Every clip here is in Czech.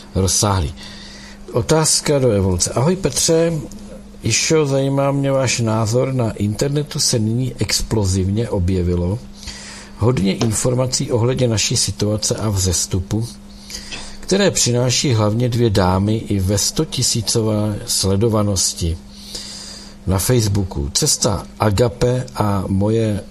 rozsáhlý. Otázka do evoluce. Ahoj Petře, Išo, zajímá mě váš názor. Na internetu se nyní explozivně objevilo hodně informací ohledně naší situace a vzestupu, které přináší hlavně dvě dámy i ve 100 000 sledovanosti na Facebooku. Cesta Agape a moje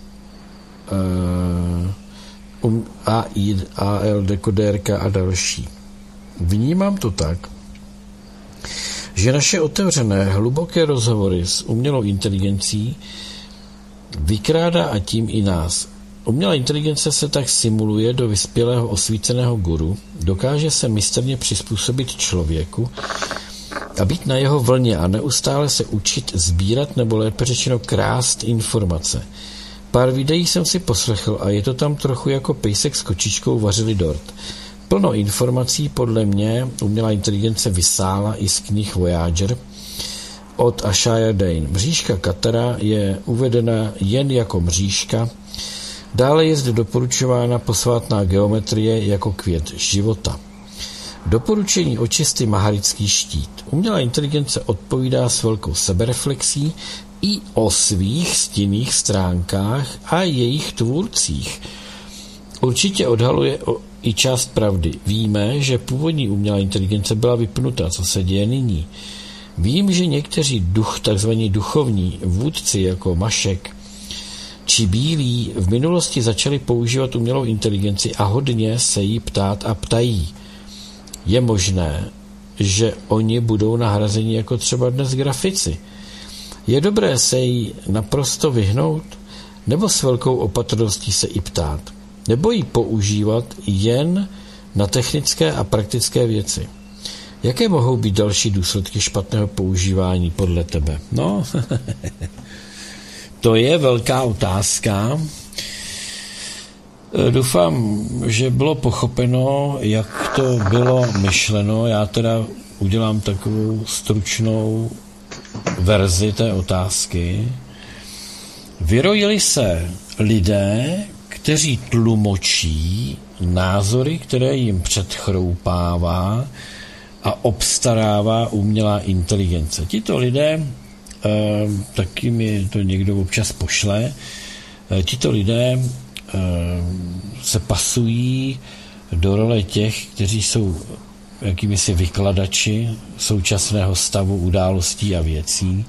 AL dekodérka a další. Vnímám to tak, že naše otevřené, hluboké rozhovory s umělou inteligencí vykrádá a tím i nás. Umělá inteligence se tak simuluje do vyspělého osvíceného guru, dokáže se mistrně přizpůsobit člověku a být na jeho vlně a neustále se učit sbírat nebo lépe řečeno krást informace. Pár videí jsem si poslechl a je to tam trochu jako pejsek s kočičkou vařili dort. Plno informací podle mě umělá inteligence vysála i z knih Voyager od Ashaya Dane. Mřížka Katara je uvedena jen jako mřížka, dále je zde doporučována posvátná geometrie jako květ života. Doporučení očisty Maharický štít. Umělá inteligence odpovídá s velkou sebereflexí i o svých stinných stránkách a jejich tvůrcích. Určitě odhaluje i část pravdy. Víme, že původní umělá inteligence byla vypnuta, co se děje nyní. Vím, že někteří takzvaní duchovní vůdci jako Mašek či Bílí v minulosti začali používat umělou inteligenci a hodně se jí ptát a ptají. Je možné, že oni budou nahrazeni jako třeba dnes grafici. Je dobré se jí naprosto vyhnout, nebo s velkou opatrností se i ptát, nebo ji používat jen na technické a praktické věci. Jaké mohou být další důsledky špatného používání podle tebe? No, to je velká otázka. Doufám, že bylo pochopeno, jak to bylo myšleno. Já teda udělám takovou stručnou verzi té otázky. Vyrojili se lidé, kteří tlumočí názory, které jim předchroupává a obstarává umělá inteligence. Tito lidé, taky mi to někdo občas pošle, tito lidé se pasují do role těch, kteří jsou jakýmisi vykladači současného stavu událostí a věcí,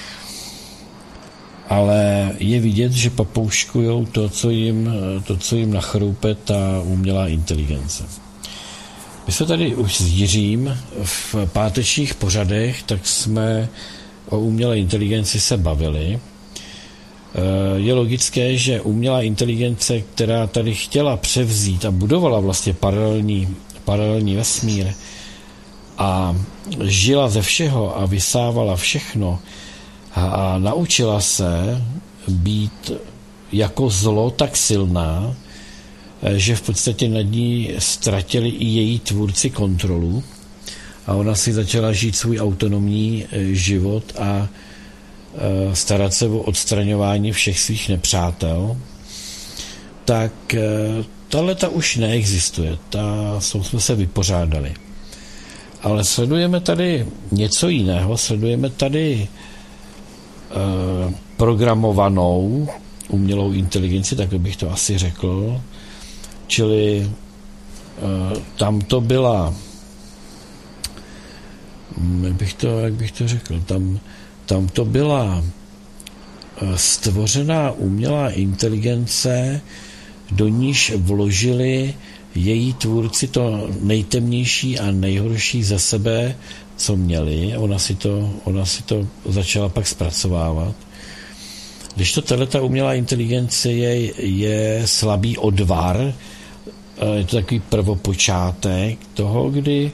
ale je vidět, že papouškujou to, co jim nachroupe ta umělá inteligence. My jsme tady už s Jiřím v pátečních pořadech, tak jsme o umělé inteligenci se bavili. Je logické, že umělá inteligence, která tady chtěla převzít a budovala vlastně paralelní vesmír a žila ze všeho a vysávala všechno a naučila se být jako zlo tak silná, že v podstatě nad ní ztratili i její tvůrci kontrolu a ona si začala žít svůj autonomní život a starat se o odstraňování všech svých nepřátel, tak tahleta už neexistuje. Jsme se vypořádali. Ale sledujeme tady něco jiného. Sledujeme tady programovanou umělou inteligenci, tak bych to asi řekl. Čili tam to byla jak bych to řekl, tam to byla stvořená umělá inteligence, do níž vložili její tvůrci to nejtemnější a nejhorší za sebe, co měli. Ona si to začala pak zpracovávat. Když to tato umělá inteligence je slabý odvar, je to takový prvopočátek toho, kdy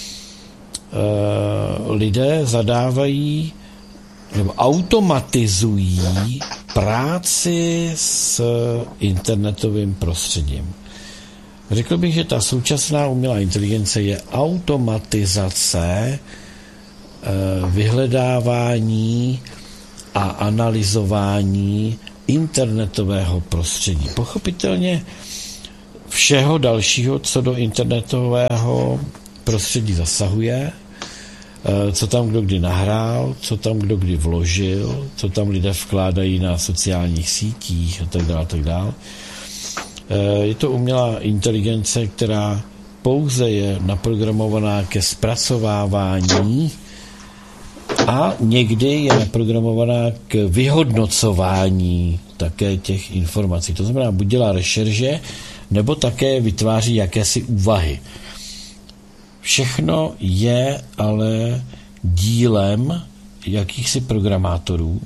lidé zadávají nebo automatizují práci s internetovým prostředím. Řekl bych, že ta současná umělá inteligence je automatizace vyhledávání a analyzování internetového prostředí. Pochopitelně všeho dalšího, co do internetového prostředí zasahuje, co tam kdo kdy nahrál, co tam kdo kdy vložil, co tam lidé vkládají na sociálních sítích a tak dále. Je to umělá inteligence, která pouze je naprogramovaná ke zpracovávání a někdy je naprogramovaná k vyhodnocování také těch informací. To znamená, buď dělá rešerže, nebo také vytváří jakési úvahy. Všechno je ale dílem jakýchsi programátorů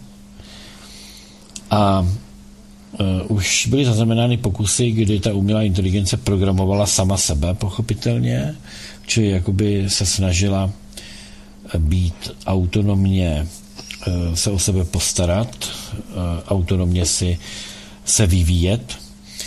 a už byly zaznamenány pokusy, kdy ta umělá inteligence programovala sama sebe, pochopitelně, čili jakoby se snažila být autonomně, se o sebe postarat, autonomně se vyvíjet.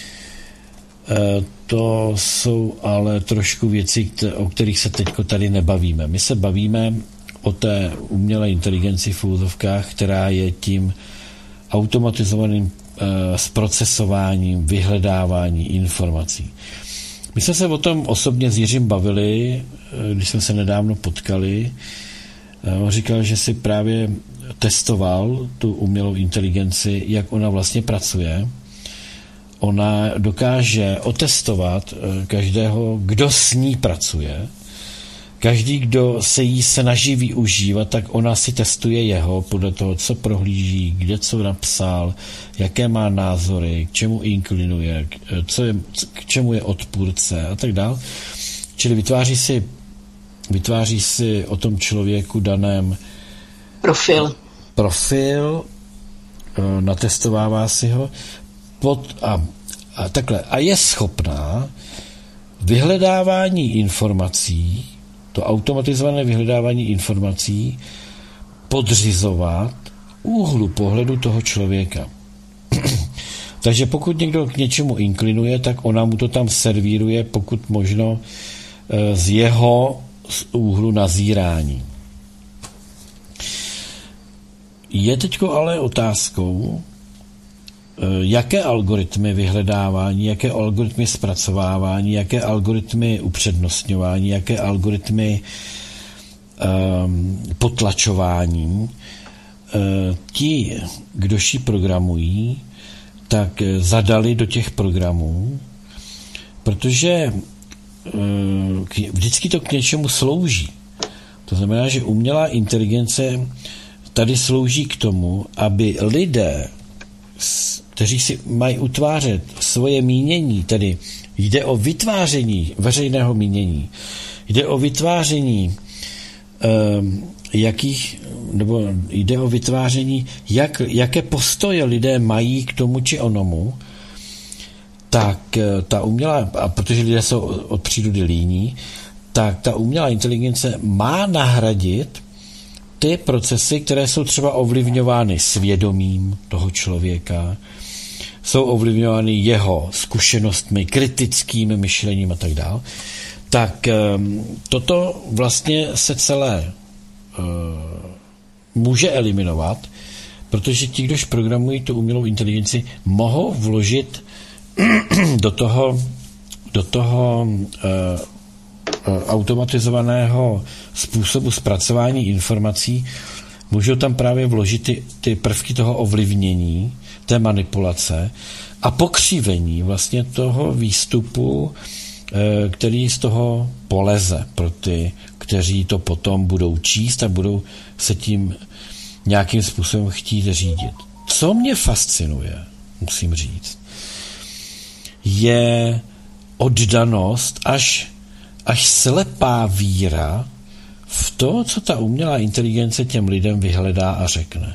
To jsou ale trošku věci, o kterých se teďko tady nebavíme. My se bavíme o té umělé inteligenci v úvozovkách, která je tím automatizovaným zprocesováním, vyhledávání informací. My jsme se o tom osobně s Jiřím bavili, když jsme se nedávno potkali. On říkal, že si právě testoval tu umělou inteligenci, jak ona vlastně pracuje. Ona dokáže otestovat každého, kdo s ní pracuje. Každý, kdo se jí snaží využívat, tak ona si testuje jeho podle toho, co prohlíží, kde co napsal, jaké má názory, k čemu inklinuje, k čemu je odpůrce a tak dále. Čili vytváří si o tom člověku daném profil, natestovává si ho a je schopná vyhledávání informací, to automatizované vyhledávání informací podřizovat úhlu pohledu toho člověka. Takže pokud někdo k něčemu inklinuje, tak ona mu to tam servíruje, pokud možno z jeho úhlu nazírání. Je teďko ale otázkou, jaké algoritmy vyhledávání, jaké algoritmy zpracovávání, jaké algoritmy upřednostňování, jaké algoritmy potlačování ti, kdož ji programují, tak zadali do těch programů, protože vždycky to k něčemu slouží. To znamená, že umělá inteligence tady slouží k tomu, aby lidé, kteří si mají utvářet svoje mínění, tedy jde o vytváření veřejného mínění, jde o vytváření jde o vytváření, jaké postoje lidé mají k tomu či onomu, tak ta umělá, a protože lidé jsou od přírody líní, tak ta umělá inteligence má nahradit ty procesy, které jsou třeba ovlivňovány svědomím toho člověka, jsou ovlivňovány jeho zkušenostmi, kritickým myšlením a tak dále, tak toto vlastně se celé může eliminovat, protože ti, kdož programují tu umělou inteligenci, mohou vložit do toho automatizovaného způsobu zpracování informací, můžou tam právě vložit ty prvky toho ovlivnění, té manipulace a pokřivení vlastně toho výstupu, který z toho poleze pro ty, kteří to potom budou číst a budou se tím nějakým způsobem chtít řídit. Co mě fascinuje, musím říct, je oddanost až slepá víra v to, co ta umělá inteligence těm lidem vyhledá a řekne.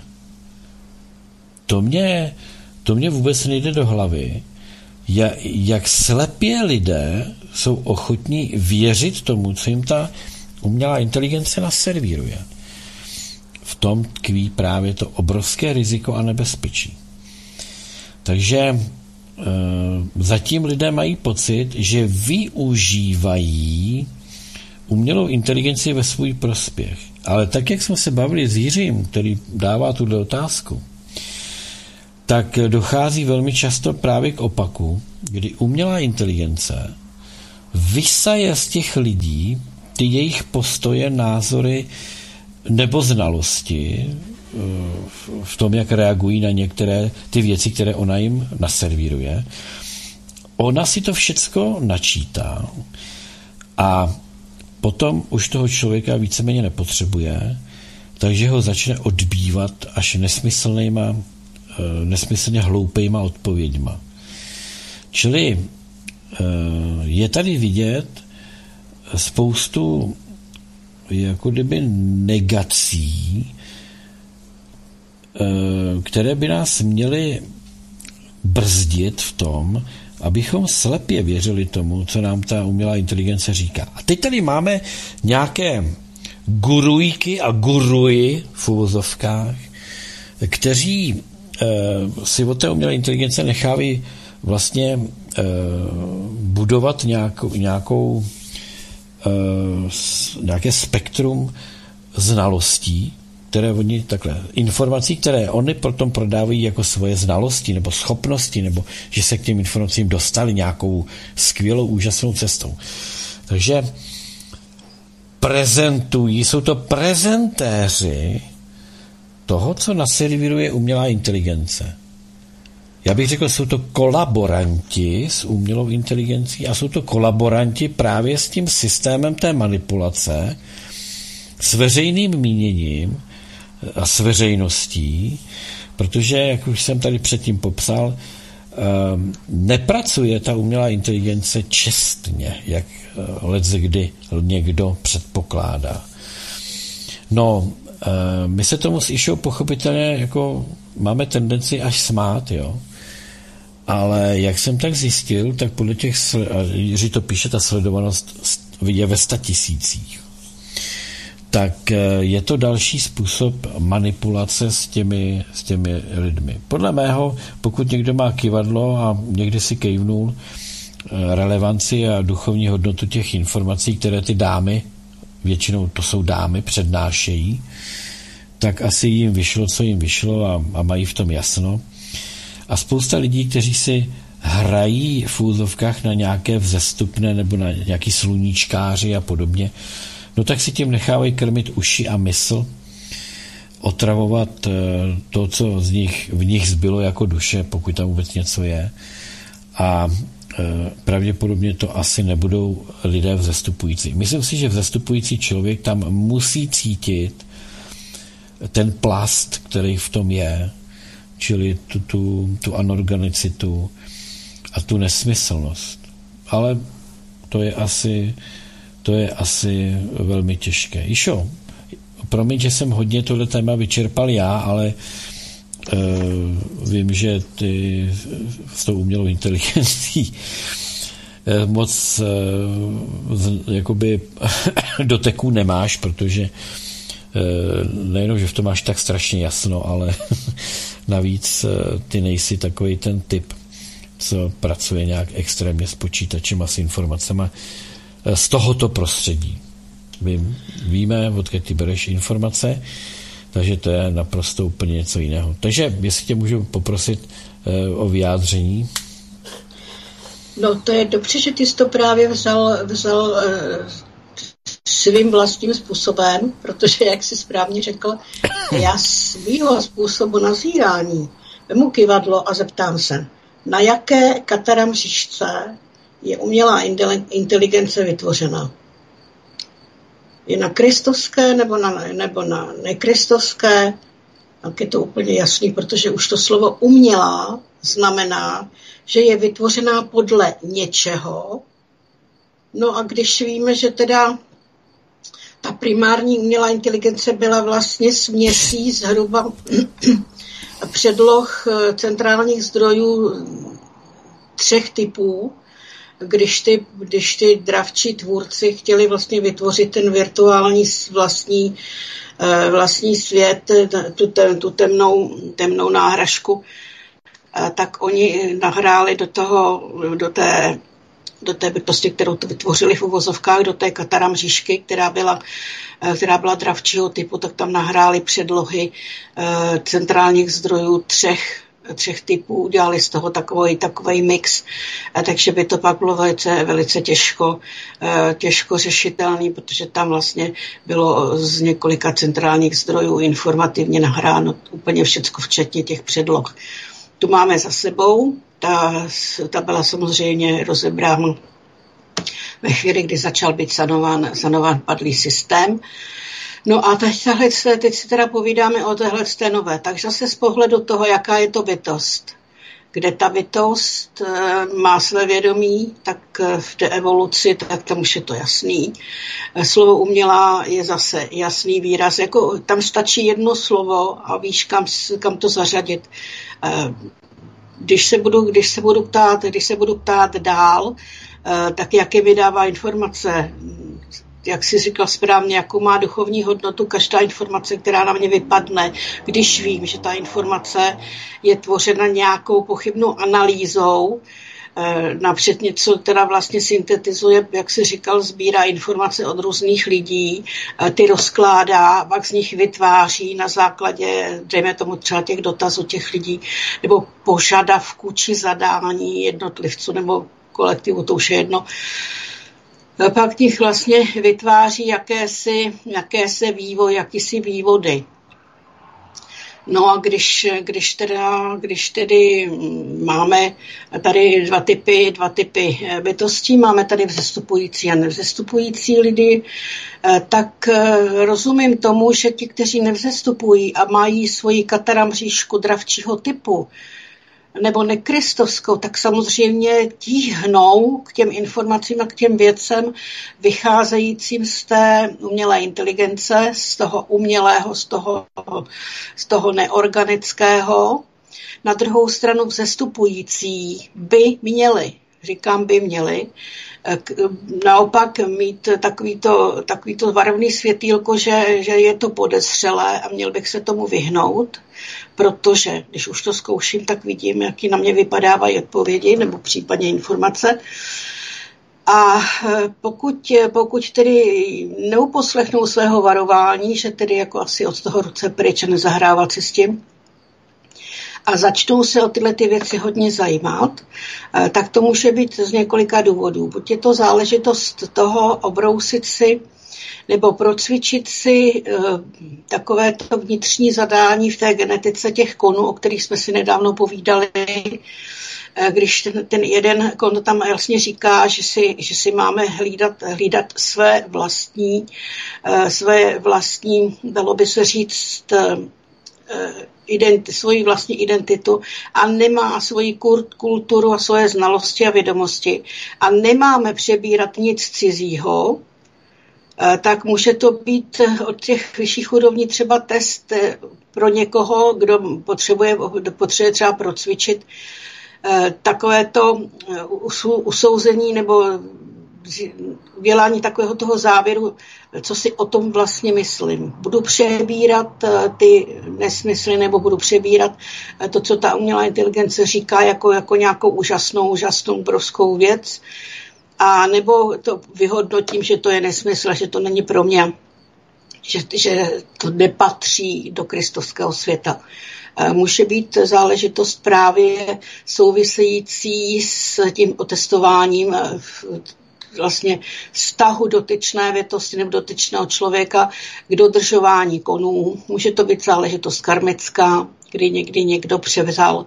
To mě vůbec nejde do hlavy, jak slepě lidé jsou ochotní věřit tomu, co jim ta umělá inteligence naservíruje. V tom tkví právě to obrovské riziko a nebezpečí. Takže zatím lidé mají pocit, že využívají umělou inteligenci ve svůj prospěch. Ale tak, jak jsme se bavili s Jiřím, který dává tuhle otázku, tak dochází velmi často právě k opaku, kdy umělá inteligence vysaje z těch lidí ty jejich postoje, názory nebo znalosti v tom, jak reagují na některé ty věci, které ona jim naservíruje. Ona si to všecko načítá a potom už toho člověka víceméně nepotřebuje, takže ho začne odbývat až nesmyslně hloupejma odpověďma. Čili je tady vidět spoustu jako kdyby negací, které by nás měly brzdit v tom, abychom slepě věřili tomu, co nám ta umělá inteligence říká. A teď tady máme nějaké gurujky a guruji v uvozovkách, kteří si od té umělé inteligence nechávají vlastně budovat nějaké spektrum znalostí, informací, které oni potom prodávají jako svoje znalosti nebo schopnosti, nebo že se k těm informacím dostali nějakou skvělou, úžasnou cestou. Takže jsou to prezentéři toho, co naservíruje umělá inteligence. Já bych řekl, jsou to kolaboranti s umělou inteligencí a jsou to kolaboranti právě s tím systémem té manipulace, s veřejným míněním a s veřejností, protože, jak už jsem tady předtím popsal, nepracuje ta umělá inteligence čestně, jak leckdy někdo předpokládá. No, my se tomu s Išou pochopitelně jako máme tendenci až smát, jo. Ale jak jsem tak zjistil, tak podle těch, Jiří to píše, ta sledovanost je ve 100 000. Tak je to další způsob manipulace s těmi lidmi. Podle mého, pokud někdo má kyvadlo a někdy si kejvnul relevanci a duchovní hodnotu těch informací, které ty dámy, většinou to jsou dámy, přednášejí, tak asi jim vyšlo, co jim vyšlo a mají v tom jasno. A spousta lidí, kteří si hrají v úzovkách na nějaké vzestupné nebo na nějaký sluníčkáři a podobně, no tak si tím nechávají krmit uši a mysl, otravovat to, co v nich zbylo jako duše, pokud tam vůbec něco je. A pravděpodobně to asi nebudou lidé vzestupující. Myslím si, že vzestupující člověk tam musí cítit ten plast, který v tom je, čili tu anorganicitu a tu nesmyslnost. Ale to je asi velmi těžké. Išo, promiň, že jsem hodně tohle téma vyčerpal já, ale vím, že ty s tou umělou inteligencí moc jakoby doteků nemáš, protože nejenom, že v tom máš tak strašně jasno, ale navíc ty nejsi takový ten typ, co pracuje nějak extrémně s počítačem a s informacemi z tohoto prostředí. Víme, odkud ty bereš informace, takže to je naprosto úplně něco jiného. Takže jestli tě můžu poprosit o vyjádření. No to je dobře, že ty jsi to právě vzal svým vlastním způsobem, protože, jak jsi správně řekl, já svýho způsobu nazírání vemu kyvadlo a zeptám se, na jaké kataramřičce je umělá inteligence vytvořena. Je na kristovské nebo na nekristovské, tak je to úplně jasný, protože už to slovo umělá znamená, že je vytvořená podle něčeho. No a když víme, že teda ta primární umělá inteligence byla vlastně směsí zhruba předloh centrálních zdrojů 3 typů, když ty dravčí tvůrci chtěli vlastně vytvořit ten virtuální vlastní svět, tu temnou náhražku, tak oni nahráli do té bytosti, kterou to vytvořili v uvozovkách, do té kataramříšky, která byla dravčího typu, tak tam nahráli předlohy centrálních zdrojů třech typů, udělali z toho takový mix, takže by to pak bylo velice těžko řešitelný, protože tam vlastně bylo z několika centrálních zdrojů informativně nahráno úplně všecko, včetně těch předloh. Tu máme za sebou, ta byla samozřejmě rozebrána ve chvíli, kdy začal být sanován padlý systém. No a teď si teda povídáme o téhle nové. Takže zase z pohledu toho, jaká je to bytost. Kde ta bytost má své vědomí, tak v té evoluci, tak tam už je to jasný. Slovo umělá je zase jasný výraz. Jako, tam stačí jedno slovo a víš, kam to zařadit. Když se budu ptát dál, tak jaké vydává informace, jak jsi říkal správně, jakou má duchovní hodnotu každá informace, která na mě vypadne, když vím, že ta informace je tvořena nějakou pochybnou analýzou, napřed něco, která vlastně syntetizuje, jak jsi říkal, sbírá informace od různých lidí, ty rozkládá, pak z nich vytváří na základě, dejme tomu třeba těch dotazů těch lidí, nebo požadavků či zadání jednotlivců nebo kolektivu, to už je jedno. Pak těch vlastně vytváří jakýsi vývody. No a když tedy máme tady dva typy bytostí, máme tady vzestupující a nevzestupující lidi, tak rozumím tomu, že ti, kteří nevzestupují a mají svoji kataramříšku dravčího typu, nebo nekristovskou, tak samozřejmě tíhnou k těm informacím a k těm věcem vycházejícím z té umělé inteligence, z toho umělého, z toho neorganického. Na druhou stranu vzestupující by měli, naopak mít takovýto varovný světýlko, že je to podezřelé a měl bych se tomu vyhnout, protože když už to zkouším, tak vidím, jaký na mě vypadávají odpovědi nebo případně informace. A pokud tedy neuposlechnou svého varování, že tedy jako asi od toho ruce pryč a nezahrávat si s tím, a začnou se o tyhle ty věci hodně zajímat, tak to může být z několika důvodů. Buď je to záležitost toho obrousit si nebo procvičit si takovéto vnitřní zadání v té genetice těch konů, o kterých jsme si nedávno povídali, když ten jeden kon tam jasně říká, že si máme hlídat své vlastní, dalo by se říct, svoji vlastní identitu a nemá svoji kulturu a svoje znalosti a vědomosti a nemáme přebírat nic cizího, tak může to být od těch vyšších úrovní třeba test pro někoho, kdo potřebuje třeba procvičit takovéto usouzení nebo udělání takového toho závěru, co si o tom vlastně myslím. Budu přebírat ty nesmysly nebo budu přebírat to, co ta umělá inteligence říká jako nějakou úžasnou obrovskou věc, a nebo to vyhodnotím, že to je nesmysl, že to není pro mě, že to nepatří do kristovského světa. Může být záležitost právě související s tím otestováním vlastně vztahu dotyčné větosti nebo dotyčného člověka k dodržování konů. Může to být záležitost karmická, kdy někdy někdo převzal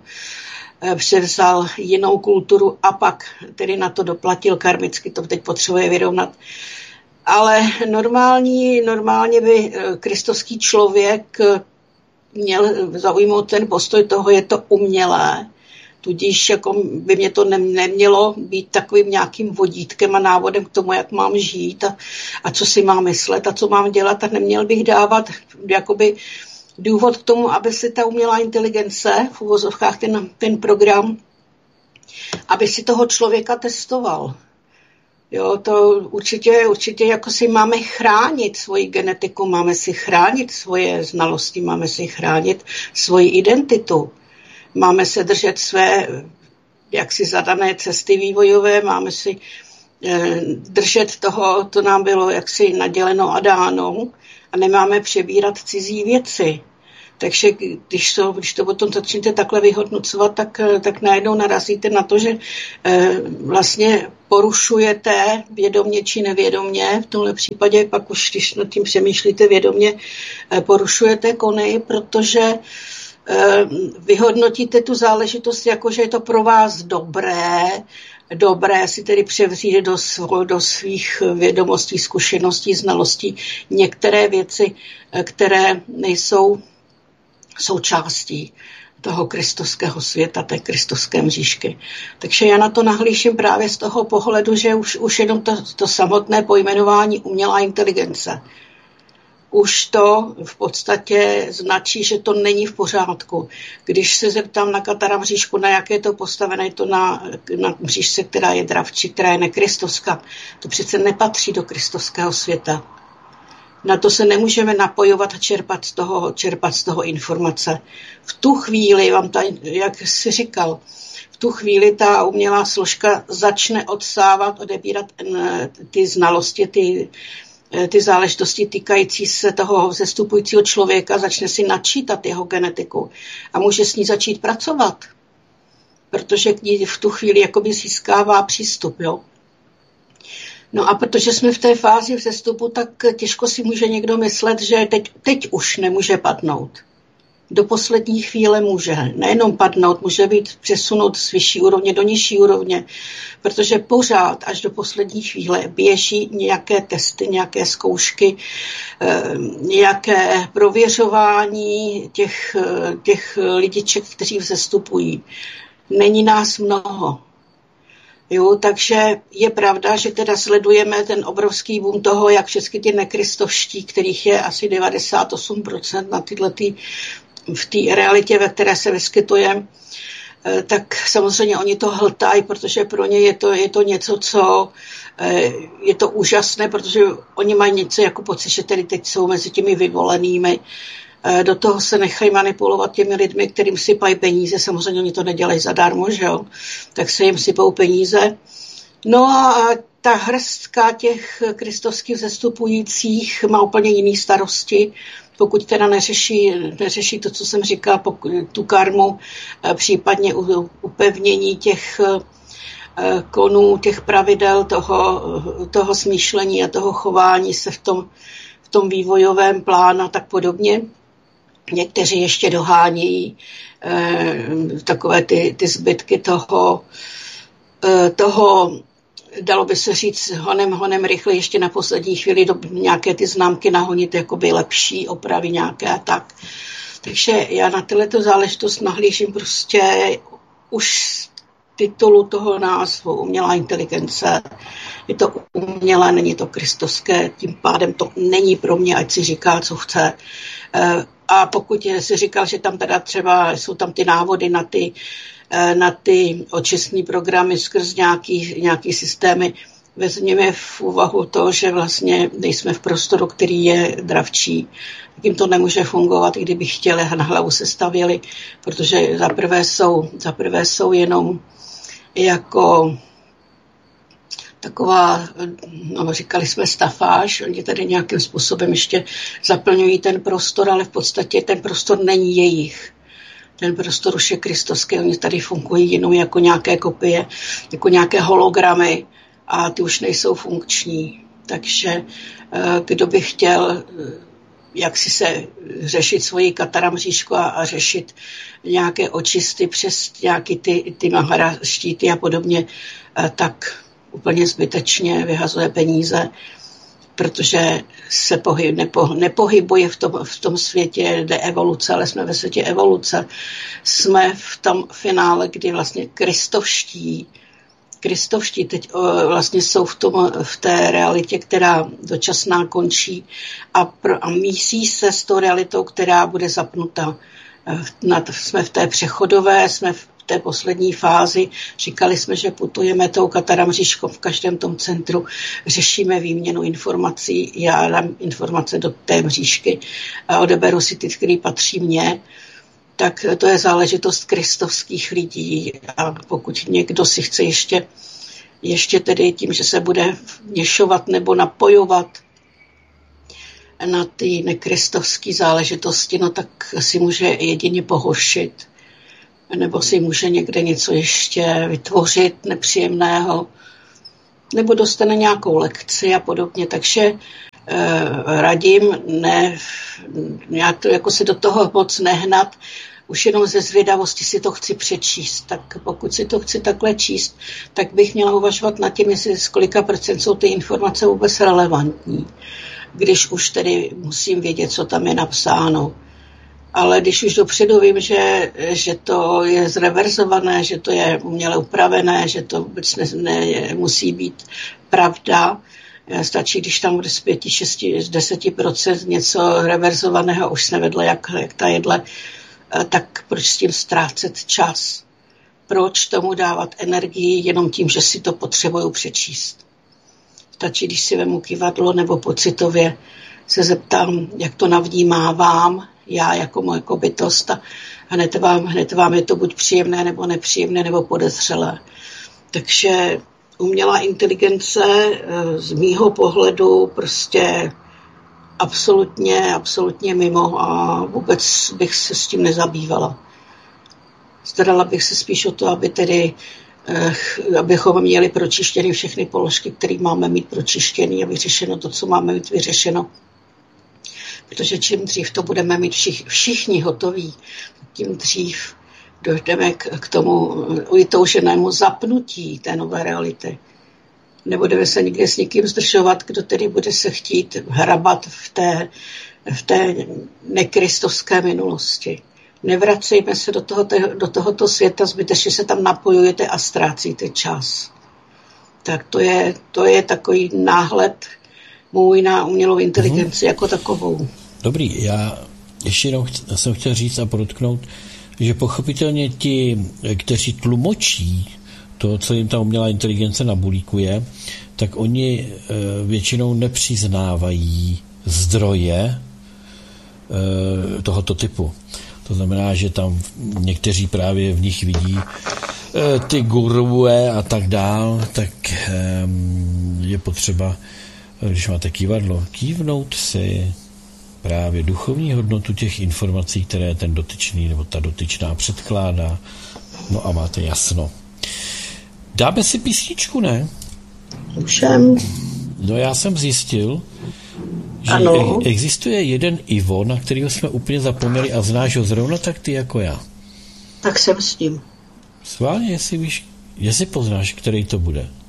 jinou kulturu a pak tedy na to doplatil karmicky, to teď potřebuje vyrovnat. Ale normálně by kristovský člověk měl zaujmout ten postoj toho, je to umělé, tudíž jako by mě to nemělo být takovým nějakým vodítkem a návodem k tomu, jak mám žít a co si mám myslet a co mám dělat, a neměl bych dávat jakoby důvod k tomu, aby si ta umělá inteligence, v uvozovkách ten program, aby si toho člověka testoval. Jo, to určitě jako si máme chránit svoji genetiku, máme si chránit svoje znalosti, máme si chránit svoji identitu. Máme se držet své jaksi zadané cesty vývojové, máme si držet toho, to nám bylo jaksi naděleno a dáno, a nemáme přebírat cizí věci. Takže když to potom začnete takhle vyhodnocovat, tak najednou narazíte na to, že vlastně porušujete vědomě či nevědomě, v tomhle případě pak už, když nad tím přemýšlíte vědomě, porušujete kony, protože vyhodnotíte tu záležitost jako, že je to pro vás dobré si tedy převzít do svých vědomostí, zkušeností, znalostí některé věci, které nejsou součástí toho kristovského světa, té kristovské mřížky. Takže já na to nahlížím právě z toho pohledu, že už jenom to samotné pojmenování umělá inteligence už to v podstatě značí, že to není v pořádku. Když se zeptám na Katara mřížku, na jaké je to postavené, je to na mřížce, která je dravčí, která je nekristovská. To přece nepatří do kristovského světa. Na to se nemůžeme napojovat a čerpat z toho informace. V tu chvíli, jak jsi říkal, v tu chvíli ta umělá složka začne odsávat, odebírat ty znalosti, ty záležitosti týkající se toho vzestupujícího člověka, začne si načítat jeho genetiku a může s ní začít pracovat, protože k ní v tu chvíli jakoby získává přístup. Jo? No a protože jsme v té fázi vzestupu, tak těžko si může někdo myslet, že teď už nemůže padnout. Do poslední chvíle může nejenom padnout, může být přesunout z vyšší úrovně do nižší úrovně, protože pořád až do poslední chvíle běží nějaké testy, nějaké zkoušky, nějaké prověřování těch lidiček, kteří vzestupují. Není nás mnoho. Jo, takže je pravda, že teda sledujeme ten obrovský boom toho, jak všechny ty nekristovští, kterých je asi 98% na v té realitě, ve které se vyskytujeme, tak samozřejmě oni to hltají, protože pro ně je to něco, co je to úžasné, protože oni mají něco jako pocit, že tedy teď jsou mezi těmi vyvolenými. Do toho se nechají manipulovat těmi lidmi, kterým sypají peníze. Samozřejmě oni to nedělají zadarmo, že jo? Tak se jim sypou peníze. No a ta hrstka těch kristovských vzestupujících má úplně jiný starosti, pokud teda neřeší to, co jsem říkala, tu karmu, případně upevnění těch konů, těch pravidel, toho smýšlení a toho chování se v tom vývojovém plánu a tak podobně. Někteří ještě dohánějí takové ty zbytky toho, dalo by se říct, honem rychle ještě na poslední chvíli nějaké ty známky nahonit, jakoby lepší opravy nějaké a tak. Takže já na tyto záležitost nahlížím prostě už z titulu toho názvu umělá inteligence. Je to umělé, není to kristovské, tím pádem to není pro mě, ať si říká, co chce. A pokud si říkal, že tam teda třeba jsou tam ty návody na ty očistné programy skrz nějaký systémy, vezměme v úvahu to, že vlastně nejsme v prostoru, který je dravčí. Tak jim to nemůže fungovat, i kdyby chtěli, na hlavu se stavěli, protože zaprvé jsou jenom jako taková, no, říkali jsme stafáž, oni tady nějakým způsobem ještě zaplňují ten prostor, ale v podstatě ten prostor není jejich. Ten prostor už je kristovský, oni tady fungují jenom jako nějaké kopie, jako nějaké hologramy a ty už nejsou funkční. Takže kdo by chtěl jak si se řešit svoji Katara mřížku a řešit nějaké očisty přes nějaké ty Mahara štíty a podobně, tak úplně zbytečně vyhazuje peníze, protože se nepohybuje v tom světě, jde evoluce, ale jsme ve světě evoluce. Jsme v tom finále, kdy vlastně kristovští teď vlastně jsou v té realitě, která dočasná končí a mísí se s tou realitou, která bude zapnuta. Jsme v té přechodové, jsme v té poslední fázi. Říkali jsme, že putujeme tou Katara mřížkou v každém tom centru, řešíme výměnu informací, já dám informace do té mřížky a odeberu si ty, které patří mně. Tak to je záležitost kristovských lidí a pokud někdo si chce ještě tedy tím, že se bude vměšovat nebo napojovat na ty nekristovské záležitosti, no tak si může jedině pohoršit. Nebo si může někde něco ještě vytvořit nepříjemného, nebo dostane nějakou lekci a podobně. Takže radím nějak to, jako se do toho moc nehnat, už jenom ze zvědavosti si to chci přečíst. Tak pokud si to chci takhle číst, tak bych měla uvažovat nad tím, jestli z kolika procent jsou ty informace vůbec relevantní. Když už tedy musím vědět, co tam je napsáno. Ale když už dopředu vím, že to je zreverzované, že to je uměle upravené, že to vůbec nemusí být pravda, stačí, když tam bude z 5, 6, z 10% něco reverzovaného, už se nevedle jak ta jedle, tak proč s tím ztrácet čas? Proč tomu dávat energii jenom tím, že si to potřebuju přečíst? Stačí, když si vemu kyvadlo nebo pocitově se zeptám, jak to navnímávám, já jako moje bytost, a hned vám je to buď příjemné, nebo nepříjemné, nebo podezřelé. Takže umělá inteligence z mýho pohledu prostě absolutně mimo a vůbec bych se s tím nezabývala. Starala bych se spíš o to, abychom měli pročištěny všechny položky, které máme mít pročištěny a vyřešeno to, co máme mít vyřešeno. Protože čím dřív to budeme mít všichni hotoví, tím dřív dojdeme k tomu vytouženému zapnutí té nové reality. Nebudeme se nikdy s nikým zdržovat, kdo tedy bude se chtít hrabat v té nekristovské minulosti. Nevracejme se do tohoto světa, zbytečně se tam napojujete a ztrácíte čas. Tak to je takový náhled můj na umělou inteligenci jako takovou. Dobrý, já ještě jenom jsem chtěl říct a podotknout, že pochopitelně ti, kteří tlumočí to, co jim ta umělá inteligence nabulíkuje, tak oni většinou nepřiznávají zdroje tohoto typu. To znamená, že tam někteří právě v nich vidí ty gurue a tak dál, tak je potřeba, když máte kývadlo, kývnout si právě duchovní hodnotu těch informací, které ten dotyčný nebo ta dotyčná předkládá. No a máte jasno. Dáme si písničku, ne? Můžem. No já jsem zjistil, že existuje jeden Ivo, na kterého jsme úplně zapomněli a znáš ho zrovna tak ty jako já. Tak jsem s tím. Sválně, jestli poznáš, který to bude.